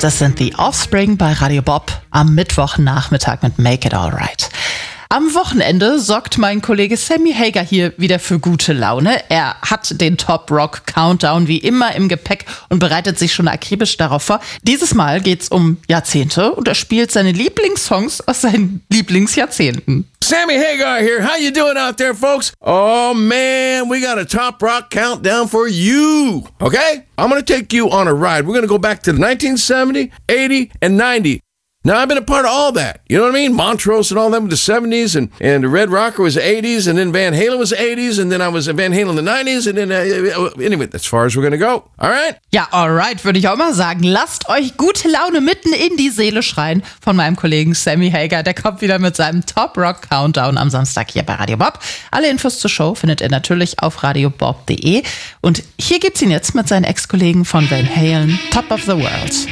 Das sind The Offspring bei Radio Bob am Mittwochnachmittag mit Make It Alright. Am Wochenende sorgt mein Kollege Sammy Hagar hier wieder für gute Laune. Er hat den Top Rock Countdown wie immer im Gepäck und bereitet sich schon akribisch darauf vor. Dieses Mal geht's um Jahrzehnte und er spielt seine Lieblingssongs aus seinen Lieblingsjahrzehnten. Sammy Hagar here. How you doing out there, folks? Oh, man, we got a Top Rock Countdown for you, okay? I'm going to take you on a ride. We're going to go back to 1970, 80, and 90. Now, I've been a part of all that. You know what I mean? Montrose and all them with the 70s, and the Red Rocker was the 80s, and then Van Halen was the 80s, and then I was Van Halen in the 90s, and then, anyway, that's as far as we're gonna go. All right? Ja, alright, würde ich auch mal sagen. Lasst euch gute Laune mitten in die Seele schreien von meinem Kollegen Sammy Hagar. Der kommt wieder mit seinem Top Rock Countdown am Samstag hier bei Radio Bob. Alle Infos zur Show findet ihr natürlich auf radiobob.de. Und hier gibt's ihn jetzt mit seinen Ex-Kollegen von Van Halen, Top of the World.